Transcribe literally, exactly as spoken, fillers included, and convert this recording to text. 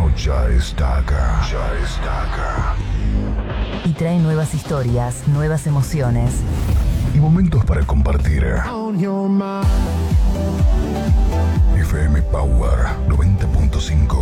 verano ya está acá, ya está acá. Y trae nuevas historias, nuevas emociones. Y momentos para compartir. F M Power noventa punto cinco.